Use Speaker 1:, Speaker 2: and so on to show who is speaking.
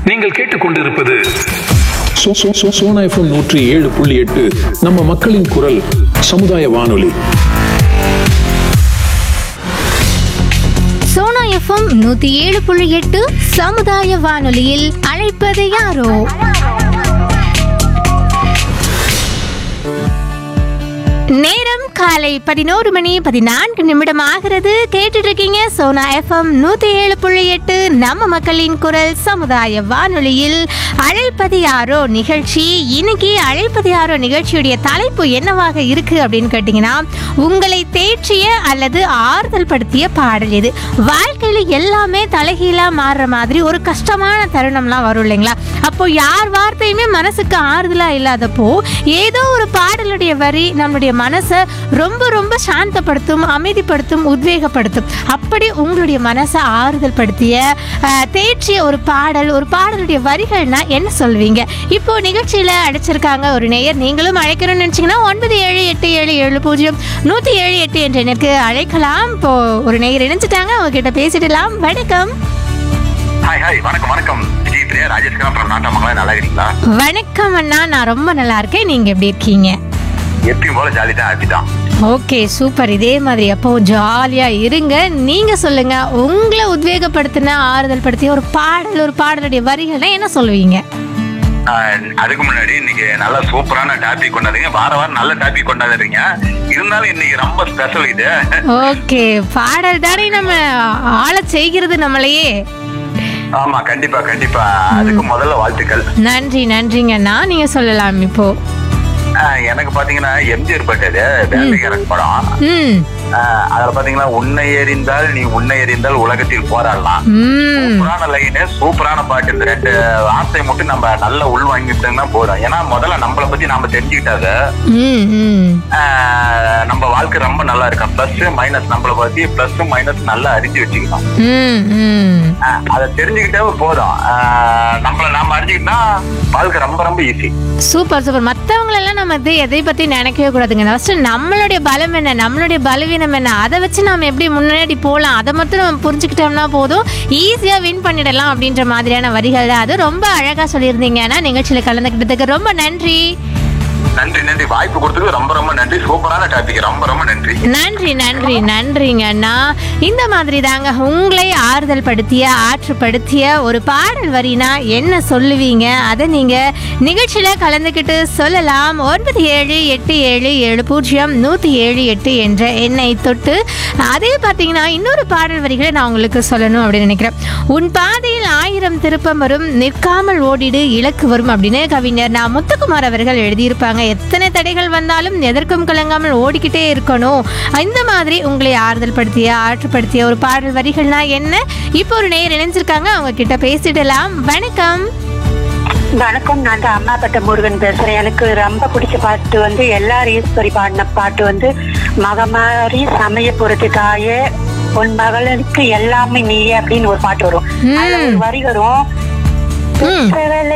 Speaker 1: நீங்கள் கேட்டுக்கொண்டிருப்பது
Speaker 2: சோனா FM 107.8 நம்ம மக்களின் குரல் சமுதாய வானொலி.
Speaker 3: சோனா எஃப்எம் 107.8 சமுதாய வானொலியில் அழைப்பது யாரோ? நேரம் காலை 11:14 ஆகிறது. கேட்டுட்டு இருக்கீங்க சோனா எஃப்எம் 107.8 நம்ம மக்களின் குரல் சமுதாய வானொலியில் அழைப்பது யாரோ நிகழ்ச்சி. இன்னைக்கு அழைப்பது யாரோ நிகழ்ச்சியுடைய தலைப்பு என்னவாக இருக்கு அப்படின்னு கேட்டீங்கன்னா, உங்களை தேற்றிய அல்லது ஆறுதல் படுத்திய பாடல் எது? வாழ்க்கையில எல்லாமே தலைகீழா மாறுற மாதிரி ஒரு கஷ்டமான தருணம்லாம் வரும் இல்லைங்களா? அப்போ யார் வார்த்தையுமே மனசுக்கு ஆறுதலா இல்லாதப்போ ஏதோ ஒரு பாடலுடைய வரி நம்மளுடைய மனசை ரொம்ப ரொம்ப சாந்தப்படுத்தும், அமைதிப்படுத்தும், உத்வேகப்படுத்தும். அப்படி உங்களுடைய மனசை ஆறுதல் படுத்திய தேற்றிய ஒரு பாடலுடைய வரிகள்னா என்ன சொல்வீங்க? இப்போ நிகழ்ச்சியில அழைச்சிருக்காங்க ஒரு நேயர். நீங்களும் அழைக்கணும்னு நினைச்சீங்கன்னா 9787700178 என்ற எனக்கு அழைக்கலாம். இப்போ ஒரு நேயர் இணைஞ்சிட்டாங்க, அவங்க கிட்ட பேசிடலாம். வணக்கம்.
Speaker 4: வணக்கம். நல்லா இருக்கீங்களா?
Speaker 3: வணக்கம் அண்ணா, நான் ரொம்ப நல்லா இருக்கேன். நீங்க எப்படி இருக்கீங்க?
Speaker 4: எப்பயும் போல ஜாலி தான், ஹாப்பி தான்.
Speaker 3: Okay, super. இதே மாதிரி அப்போ ஜாலியா இருங்க. நீங்க சொல்லுங்க, உங்களை உத்வேகப்படுத்தின ஆறுதல் படுத்திய ஒரு பாடலுடைய வரிகள்னா என்ன சொல்லுவீங்க?
Speaker 4: அதுக்கு முன்னாடி இன்னைக்கு நல்ல சூப்பரான டாபிக் கொண்டாடுறீங்க. வாரம் நல்ல டாபிக் கொண்டாடுறீங்க. இருந்தாலும் இன்னைக்கு ரொம்ப ஸ்பெஷல் இது.
Speaker 3: ஓகே, பாடல் தானே நம்ம ஆள செய்கிறது நம்மளையே.
Speaker 4: ஆமா, கண்டிப்பா. அதுக்கு முதல்ல வாழ்த்துக்கள்.
Speaker 3: நன்றிங்கண்ணா. நீங்க சொல்லலாம். இப்போ
Speaker 4: எனக்கு பாத்தீங்கன்னா எம்ஜிஆர் பட்டது வேலைக்காரன் படம். அதுல பாத்தீங்கன்னா உன்னை எறிந்தால் நீ உன்னை எறிந்தால் உலகத்தில் போராடலாம். சூப்பரான லைனு, சூப்பரான பாட்டு. இந்த ரெண்டு வார்த்தை மட்டும் நம்ம நல்ல உள் வாங்கிட்டோம்னா போதும். ஏன்னா முதல்ல நம்மளை பத்தி நாம தெரிஞ்சுக்கிட்டாத நம்ம வாழ்க்கை ரொம்ப நல்லா இருக்கும். பிளஸ் மைனஸ் நம்மளை பத்தி பிளஸ் மைனஸ் நல்லா அறிஞ்சு வச்சுக்கணும். அதை தெரிஞ்சுக்கிட்டே போதும். நாம அறிஞ்சுக்கிட்டா வாழ்க்கை ரொம்ப ரொம்ப ஈஸி.
Speaker 3: சூப்பர். மற்றவங்களெல்லாம் நம்ம எதை பத்தி நினைக்கவே கூடாதுங்க. ஃபர்ஸ்ட் நம்மளுடைய பலம் என்ன, நம்மளுடைய பலவீனம் என்ன, அதை வச்சு நம்ம எப்படி முன்னாடி போகலாம், அதை மட்டும் நம்ம புரிஞ்சுக்கிட்டோம்னா போதும், ஈஸியா வின் பண்ணிடலாம் அப்படின்ற மாதிரியான வரிகள் தான் அது. ரொம்ப அழகா சொல்லியிருந்தீங்கன்னா நிகழ்ச்சியில கலந்துக்கிட்டதுக்கு ரொம்ப நன்றி.
Speaker 4: நன்றி. வாய்ப்பு கொடுத்ததுக்கு ரொம்ப ரொம்ப நன்றி. சூப்பரான டாபிக். ரொம்ப ரொம்ப நன்றி.
Speaker 3: நன்றிங்க அண்ணா. இந்த மாதிரி தாங்க உங்களை ஆறுதல் படுத்திய ஆற்றுப்படுத்திய ஒரு பாடல் வரினா என்ன சொல்லுவீங்க? அதை நீங்க நிகழ்ச்சியில கலந்துக்கிட்டு சொல்லலாம். 9787700178 என்ற எண்ணை தொட்டு. அதே பார்த்தீங்கன்னா இன்னொரு பாடல் வரிகளை நான் உங்களுக்கு சொல்லணும் அப்படின்னு நினைக்கிறேன். உன் பாதையில் 1000 திருப்பம் வரும், நிற்காமல் ஓடிடு இலக்கு வரும் அப்படின்னு கவிஞர் நான் முத்துக்குமார் அவர்கள் எழுதியிருப்பாங்க. எத்தனை தடைகள் வந்தாலும் எதற்கும் கலங்காமல் ஓடிக்கிட்டே இருக்கணும். இந்த மாதிரி உங்களை ஆறுதல் படுத்திய ஆற்றுப்படுத்திய ஒரு பாடல் வரிகள்னா என்ன? இப்போ ஒரு நேயர் இணைஞ்சிருக்காங்க, அவங்க கிட்ட பேசிடலாம். வணக்கம்.
Speaker 5: நான் தான் அம்மாப்பட்ட முருகன் பேசுறேன். எனக்கு ரொம்ப பிடிச்ச பாட்டு வந்து எல்லாரும் ஈஸ்வரி பாடின பாட்டு வந்து மகமாரி சமய பொறுத்துக்காயே உன் மகளுக்கு எல்லாமே நீயே அப்படின்னு ஒரு பாட்டு வரும். அதுல ஒரு வரி வரும்,